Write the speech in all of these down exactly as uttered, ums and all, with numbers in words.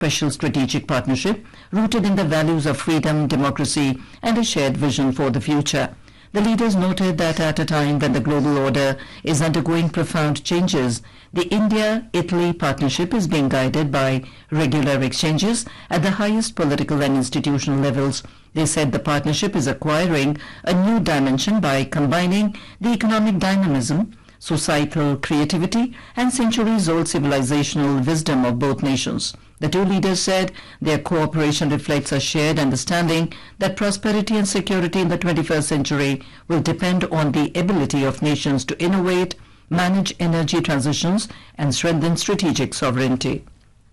special strategic partnership rooted in the values of freedom, democracy, and a shared vision for the future. The leaders noted that at a time when the global order is undergoing profound changes, the India-Italy partnership is being guided by regular exchanges at the highest political and institutional levels. They said the partnership is acquiring a new dimension by combining the economic dynamism, societal creativity, and centuries-old civilizational wisdom of both nations. The two leaders said their cooperation reflects a shared understanding that prosperity and security in the twenty-first century will depend on the ability of nations to innovate, manage energy transitions, and strengthen strategic sovereignty.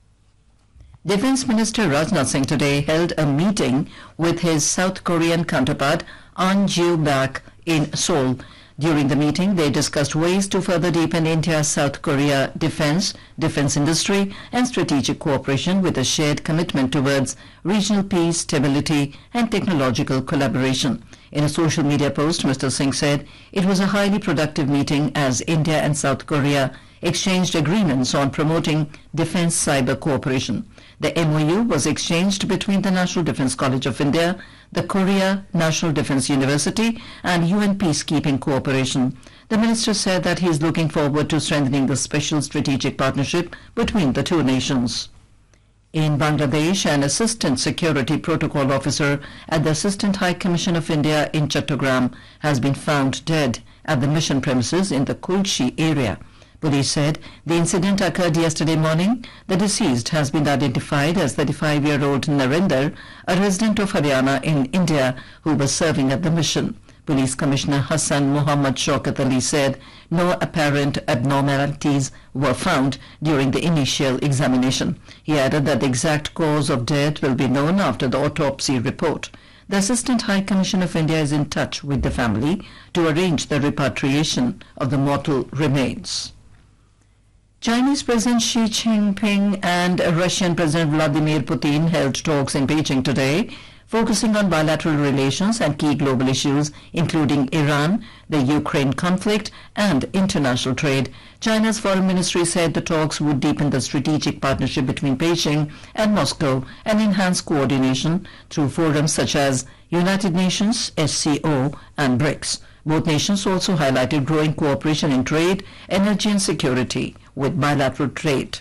Defense Minister Rajnath Singh today held a meeting with his South Korean counterpart An Ju-bak in Seoul. During the meeting, they discussed ways to further deepen India-South Korea defense, defense industry, and strategic cooperation with a shared commitment towards regional peace, stability, and technological collaboration. In a social media post, Mister Singh said it was a highly productive meeting as India and South Korea exchanged agreements on promoting defense cyber cooperation. The M O U was exchanged between the National Defense College of India, the Korea National Defense University, and U N Peacekeeping Cooperation. The minister said that he is looking forward to strengthening the special strategic partnership between the two nations. In Bangladesh, an assistant security protocol officer at the Assistant High Commission of India in Chattogram has been found dead at the mission premises in the Kulshi area. Police said the incident occurred yesterday morning. The deceased has been identified as thirty-five-year-old Narendra, a resident of Haryana in India who was serving at the mission. Police Commissioner Hassan Muhammad Shaukat Ali said no apparent abnormalities were found during the initial examination. He added that the exact cause of death will be known after the autopsy report. The Assistant High Commission of India is in touch with the family to arrange the repatriation of the mortal remains. Chinese President Xi Jinping and Russian President Vladimir Putin held talks in Beijing today, focusing on bilateral relations and key global issues, including Iran, the Ukraine conflict, and international trade. China's foreign ministry said the talks would deepen the strategic partnership between Beijing and Moscow and enhance coordination through forums such as United Nations, S C O, and BRICS. Both nations also highlighted growing cooperation in trade, energy, and security with bilateral trade.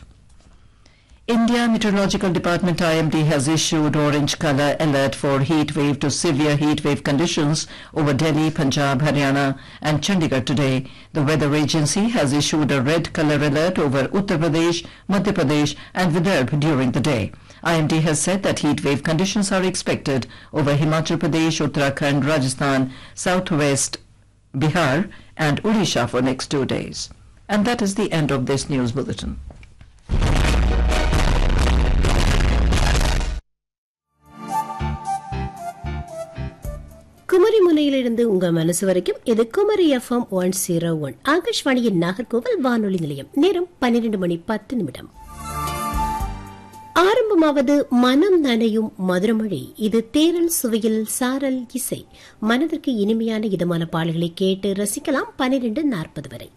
India Meteorological Department I M D has issued orange color alert for heat wave to severe heat wave conditions over Delhi, Punjab, Haryana and Chandigarh today. The weather agency has issued a red color alert over Uttar Pradesh, Madhya Pradesh and Vidarbha during the day. I M D has said that heat wave conditions are expected over Himachal Pradesh, Uttarakhand, Rajasthan, Southwest Bihar and Odisha for next two days. And that is the end of this news bulletin. Kumari முனையிலிருந்து உங்கள் மனசு வரைக்கும் இது Kumari FM one zero one ஆகாஷ்வாணியின் நாகர்கோவில் வானொலி நிலையம். நேரம் பன்னிரண்டு மணி பத்து நிமிடம். ஆரம்பமாவது மனம் நனையும் மதுரமொழி. இது தேரல் சுவையில் சாரல் இசை. மனதிற்கு இனிமையான இதமான பாடல்களை கேட்டு ரசிக்கலாம். பன்னிரண்டு நாற்பது வரை.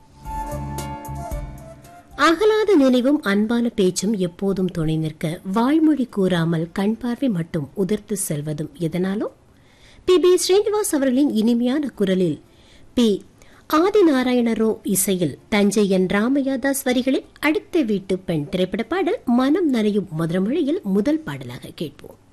அகலாத நினைவும் அன்பான பேச்சும் எப்போதும் துணை நிற்க வாய்மொழி கூறாமல் கண் பார்வை மட்டும் உதிர்த்து செல்வதும் எதனாலோ பி பி ஸ்ரீனிவாஸ் அவர்களின் இனிமையான குரலில் பி ஆதிநாராயணரோ இசையில் தஞ்சை என் ராமையாதாஸ் வரிகளில் அடுத்த வீட்டு பெண் திரைப்பட பாடல் மனம் நனையும் மதுரமொழியில் முதல் பாடலாக கேட்போம்.